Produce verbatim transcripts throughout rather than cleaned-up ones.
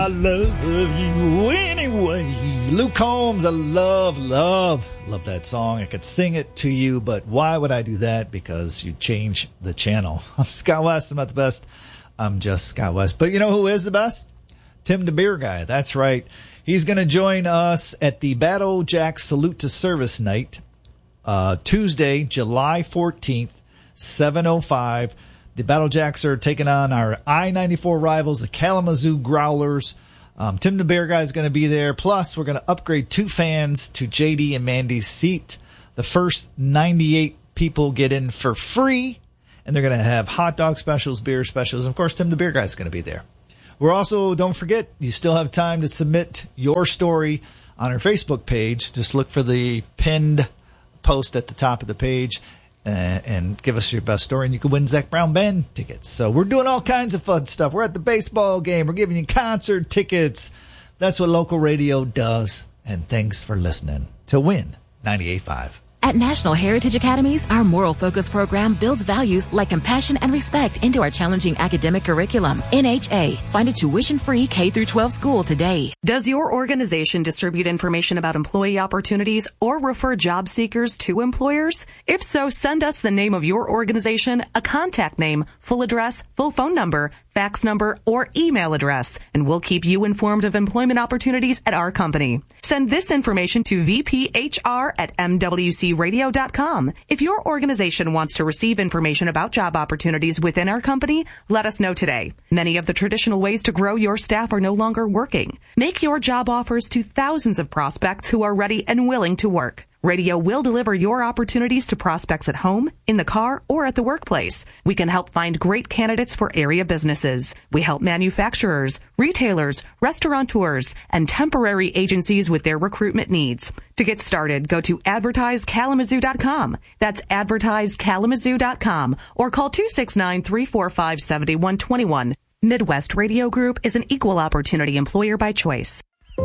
I love you anyway. Luke Combs, I love, love, love that song. I could sing it to you, but why would I do that? Because you change the channel. I'm Scott West. I'm not the best. I'm just Scott West. But you know who is the best? Tim the Beer Guy. That's right. He's going to join us at the Battle Jack Salute to Service Night, uh, Tuesday, July fourteenth, seven oh five. The Battle Jacks are taking on our I ninety-four rivals, the Kalamazoo Growlers. Um, Tim the Bear Guy is going to be there. Plus, we're going to upgrade two fans to J D and Mandy's seat. The first ninety-eight people get in for free, and they're going to have hot dog specials, beer specials. And of course, Tim the Bear Guy is going to be there. We're also, don't forget, you still have time to submit your story on our Facebook page. Just look for the pinned post at the top of the page. Uh, and give us your best story, and you can win Zach Brown Band tickets. So we're doing all kinds of fun stuff. We're at the baseball game. We're giving you concert tickets. That's what local radio does. And thanks for listening to Win ninety-eight point five. At National Heritage Academies, our moral focus program builds values like compassion and respect into our challenging academic curriculum. N H A. Find a tuition-free K through twelve school today. Does your organization distribute information about employee opportunities or refer job seekers to employers? If so, send us the name of your organization, a contact name, full address, full phone number, fax number, or email address, and we'll keep you informed of employment opportunities at our company. Send this information to v p h r at m w c radio dot com. If your organization wants to receive information about job opportunities within our company, let us know today. Many of the traditional ways to grow your staff are no longer working. Make your job offers to thousands of prospects who are ready and willing to work. Radio will deliver your opportunities to prospects at home, in the car, or at the workplace. We can help find great candidates for area businesses. We help manufacturers, retailers, restaurateurs, and temporary agencies with their recruitment needs. To get started, go to advertise kalamazoo dot com. That's advertise kalamazoo dot com, or call two six nine, three four five, seven one two one. Midwest Radio Group is an equal opportunity employer by choice.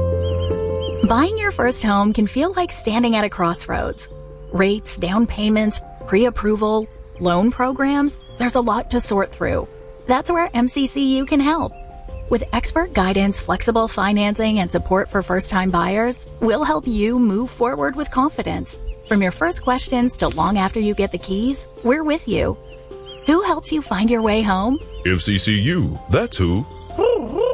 Buying your first home can feel like standing at a crossroads. Rates, down payments, pre-approval, loan programs, there's a lot to sort through. That's where M C C U can help. With expert guidance, flexible financing, and support for first-time buyers, we'll help you move forward with confidence. From your first questions to long after you get the keys, we're with you. Who helps you find your way home? M C C U, that's who.